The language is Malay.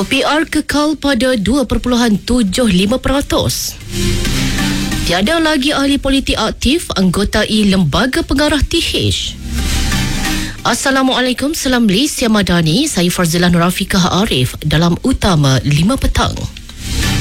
OPR kekal pada 2.75%. Tiada lagi ahli politik aktif anggotai Lembaga Pengarah TH. Assalamualaikum, salam Malaysia Madani. Saya Farzila Nurafiqah Arif dalam Utama 5 Petang.